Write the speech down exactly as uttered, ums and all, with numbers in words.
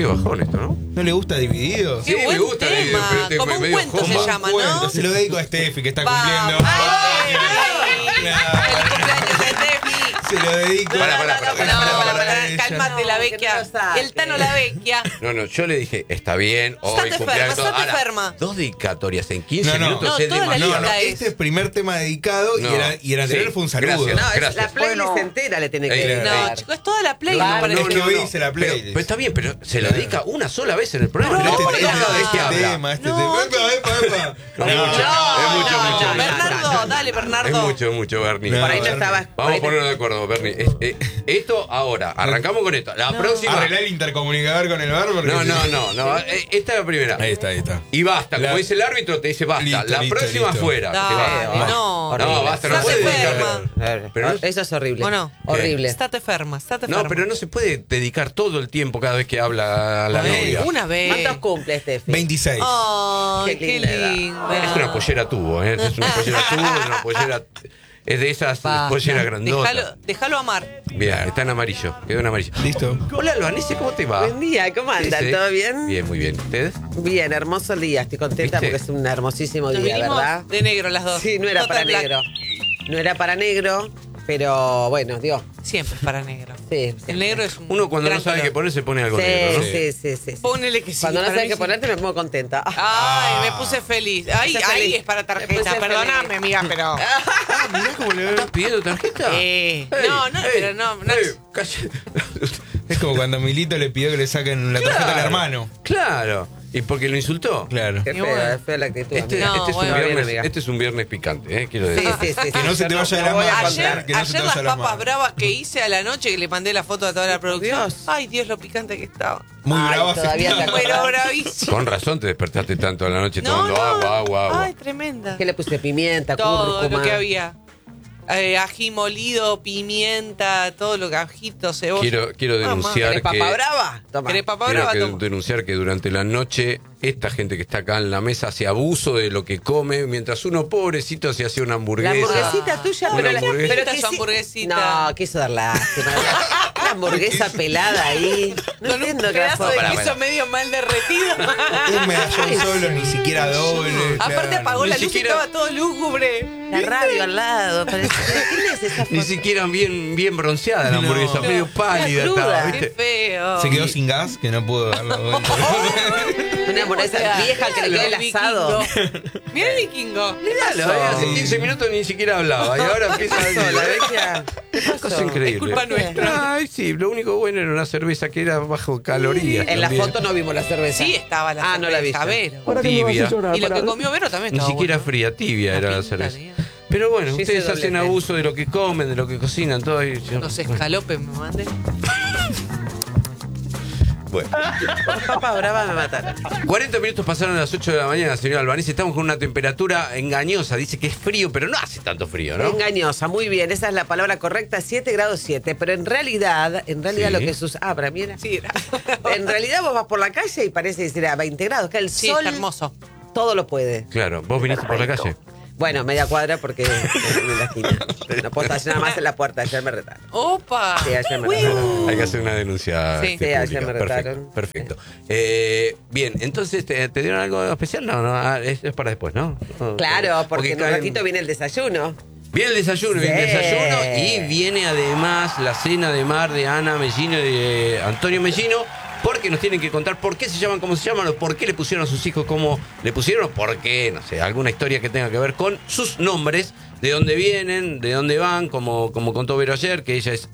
medio bajón esto, ¿no? ¿No le gusta Dividido? Sí, me gusta tema. Dividido, pero este Como es un medio cuento joma. se llama, Cuento, ¿no? se lo dedico a Steffi, que está Va, cumpliendo. ay, ay. Claro. Feliz cumpleaños de Steffi. Se lo dedico. Pará, pará, pará, No, pará, no, pará, pará, pará. pará, ella. cálmate la No, que vecchia. no lo saque. El Tano la vecchia. No, no, yo le dije, está bien, hoy Estate cumpleaños. ferma, estate Ahora, ferma. dos dedicatorias en quince No, no. minutos No, es toda la demasiado. No, no, es- este es primer tema dedicado No. y, era, y el anterior Sí, fue un saludo. gracias. No, es Gracias. la playlist Bueno. entera le tiene que Eh, dedicar. No, chicos, es toda la playlist, Claro, me parece. es que hoy hice la Pero, playlist. pero está bien, pero se lo Claro. dedica una sola vez en el programa. Pero No, este, no, este- cada vez este que habla. tema, este No, tema. Epa, epa, epa. No, No, es mucho, es mucho, no, mucho. no, no. Bernardo, dale, Bernardo. Es mucho, mucho, Bernie. No, Por ahí no Bernie. estaba. por Vamos ahí a ponernos de acuerdo, Bernie. Es- eh, esto ahora, arrancamos con esto. La próxima. Arreglar el intercomunicador con el bar porque No, si- no, no, no. eh, Esta es la primera. Ahí está, ahí está. Y basta, como La- dice el árbitro, te dice basta. Listo, la listo, próxima listo. afuera. Dale, Te va. no. Horrible. No, basta, no Estate puede ferma. dedicarle. Pero no- Eso es horrible. ¿O no? Horrible. Estate ferma, estate No, ferma. pero no se puede dedicar todo el tiempo cada vez que habla a la Eh, novia. Una vez. ¿Cuántos cumple, Steffi? veintiséis. Ay, Qué qué linda. linda. Es una pollera tubo, ¿eh? Es una pollera tubo, es una pollera. Es de esas Basta. polleras grandotas. Déjalo, déjalo amar. Mira, está en amarillo, quedó en amarillo. Listo. Hola, Albanese, ¿cómo te va? Buen día, ¿cómo andan? Sí, sí. ¿Todo bien? Bien, muy bien. ¿Ustedes? Bien, hermoso el día. Estoy contenta ¿Viste? porque es un hermosísimo Nos día, vinimos ¿verdad? de negro las dos. Sí, no era Total para black. negro. No era para negro, pero bueno, Dios. Siempre es para negro. Sí. El negro es un Uno cuando no gran sabe qué color. poner se pone algo Sí, negro, ¿no? sí, sí, sí, sí. Ponele que sí. Cuando no para sabes mí qué sí. ponerte me pongo contenta. Ay, Ah. me puse feliz. Ay, Me puse ahí feliz. es para Me tarjeta. puse Perdóname, feliz. amiga, pero. Ah, mirá cómo le estás pidiendo tarjeta. Eh, Ey, no, no, ey, pero no. no ey, calla. Es como cuando Milito le pidió que le saquen la tarjeta al Claro. hermano. Claro. ¿Y porque lo insultó? Claro. Qué Y fea, bueno. es fea la actitud. Este, amiga. No, este es bueno. un Bien, viernes, amiga. este es un viernes picante, ¿eh? Quiero Sí, decir. sí, sí. Que no sí, se yo te vaya de lo la voy a mano. contar. Ayer, que no se te ayer vaya las las papas manos. bravas que hice a la noche, que le mandé la foto a toda la producción. Dios. Ay, Dios, lo picante que estaba. Muy Ay, brava. todavía te Pero acordás. bravísimo. Con razón te despertaste tanto a la noche No, tomando no. agua, agua, agua. Ay, tremenda. ¿Qué le puse? Pimienta, Todo cúrcuma. lo que había. Eh, ají molido, pimienta, todo lo que ajito, cebolla. Quiero, quiero Mamá. denunciar ¿Querés que... papa brava? Toma. ¿Querés papa Quiero brava? que- Toma. denunciar que durante la noche esta gente que está acá en la mesa hace abuso de lo que come, mientras uno pobrecito se hace una La hamburguesa. hamburguesita tuya, Una pero, la, hamburguesa. pero Su que sí- hamburguesita. No, quiso dar lástima. Una hamburguesa pelada ahí. No Con un entiendo qué pedazo de Pará, queso pará. medio mal derretido. Un medallón solo, ni siquiera doble. Aparte claro. apagó Ni la luz y siquiera- estaba todo lúgubre. La radio al lado. Parece, ¿quién es esa Ni foto? siquiera bien, bien bronceada la No. hamburguesa, medio pálida Cruda. estaba, Qué ¿viste? feo. Se quedó sin gas, que no pudo darlo vuelta. Una hamburguesa O sea, vieja que le queda el vikingo. asado. Mira el vikingo. Miralo, eh, hace quince minutos ni siquiera hablaba y ahora empieza a decir, Sola, ¿eh? vecchia. ¿Qué Cosa pasó? increíble. Es culpa nuestra. Ay, sí, lo único bueno era una cerveza que era bajo calorías. En la también. foto no vimos la cerveza. Sí, estaba la Ah, no la vi. cerveza, Vero. Tibia. Y lo que comió Vero también Ni estaba siquiera bueno. fría, tibia La era la pinta cerveza. tenía. Pero bueno, Sí, ustedes sí, hacen doble fe. abuso de lo que comen, de lo que cocinan, todo. Y yo- Los escalopes me mandé. Bueno. Por papa brava me mataron. cuarenta minutos pasaron a las ocho de la mañana, señor Albanese. Estamos con una temperatura engañosa. Dice que es frío, pero no hace tanto frío, ¿no? Engañosa, muy bien, esa es la palabra correcta, siete grados siete. Pero en realidad, en realidad Sí. lo que sus. Ah, para mí era. Sí, era. En realidad vos vas por la calle y parece que será veinte grados, que el Sí, sol está hermoso. todo lo puede. Claro, vos viniste por la calle. Bueno, media cuadra porque es en la esquina. No puedo estacionar más en la puerta, ayer me retaron. ¡Opa! Sí, ayer me Uy. retaron. Hay que hacer una denuncia. Sí. este, Sí, ayer pública. me Perfecto, retaron. perfecto. Eh, bien, entonces, ¿te, te dieron algo especial? No, no, ah, es, es para después, ¿no? No, Claro, porque en un caen- ratito viene el desayuno. Viene el desayuno, viene el Sí. desayuno y viene además la cena de mar de Ana Mellino y de Antonio Mellino, porque nos tienen que contar por qué se llaman, cómo se llaman, o por qué le pusieron a sus hijos como le pusieron, o por qué, no sé, alguna historia que tenga que ver con sus nombres, de dónde vienen, de dónde van, como, como contó Vero ayer, que ella es